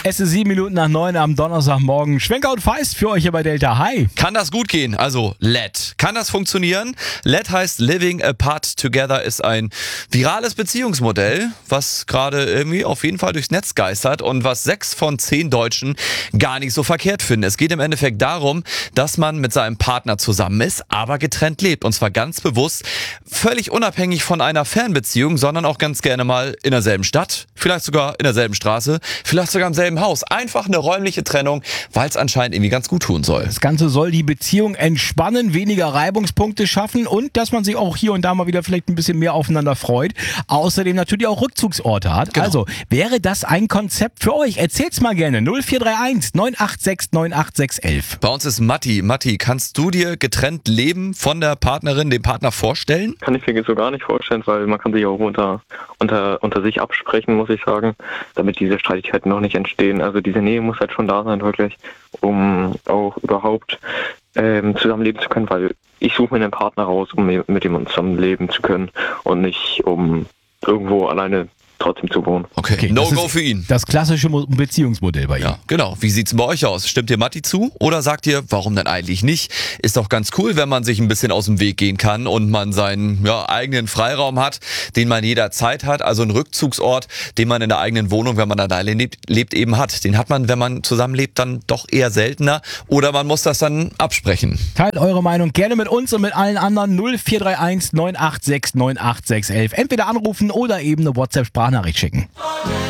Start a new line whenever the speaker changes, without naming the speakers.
Es ist 7 Minuten nach 9 am Donnerstagmorgen. Schwenker und Feist für euch hier bei Delta. Hi.
Kann das gut gehen? Also LED. Kann das funktionieren? LED heißt Living Apart Together, ist ein virales Beziehungsmodell, was gerade irgendwie auf jeden Fall durchs Netz geistert und was 6 von 10 Deutschen gar nicht so verkehrt finden. Es geht im Endeffekt darum, dass man mit seinem Partner zusammen ist, aber getrennt lebt. Und zwar ganz bewusst, völlig unabhängig von einer Fernbeziehung, sondern auch ganz gerne mal in derselben Stadt, vielleicht sogar in derselben Straße, vielleicht sogar im selben Haus. Einfach eine räumliche Trennung, weil es anscheinend irgendwie ganz gut tun soll.
Das Ganze soll die Beziehung entspannen, weniger Reibungspunkte schaffen und dass man sich auch hier und da mal wieder vielleicht ein bisschen mehr aufeinander freut. Außerdem natürlich auch Rückzugsorte hat.
Genau.
Also, wäre das ein Konzept für euch? Erzählt's mal gerne. 0431 986 98611.
Bei uns ist Matti. Matti, kannst du dir getrennt leben von der Partnerin, dem Partner vorstellen?
Kann ich mir so gar nicht vorstellen, weil man kann sich auch unter sich absprechen, muss ich sagen, damit diese Streitigkeiten noch nicht entstehen. Also diese Nähe muss halt schon da sein, wirklich, um auch überhaupt zusammenleben zu können, weil ich suche mir einen Partner raus, um mit ihm zusammenleben zu können und nicht um irgendwo alleine trotzdem zu wohnen.
Okay, No-Go für ihn.
Das klassische Beziehungsmodell bei ihm.
Ja, genau. Wie sieht's denn bei euch aus? Stimmt ihr Matti zu? Oder sagt ihr, warum denn eigentlich nicht? Ist doch ganz cool, wenn man sich ein bisschen aus dem Weg gehen kann und man seinen eigenen Freiraum hat, den man jederzeit hat. Also einen Rückzugsort, den man in der eigenen Wohnung, wenn man alleine lebt, eben hat. Den hat man, wenn man zusammenlebt, dann doch eher seltener. Oder man muss das dann absprechen.
Teilt eure Meinung gerne mit uns und mit allen anderen. 0431 986 98611. Entweder anrufen oder eben eine WhatsApp-Sprachnachricht schicken.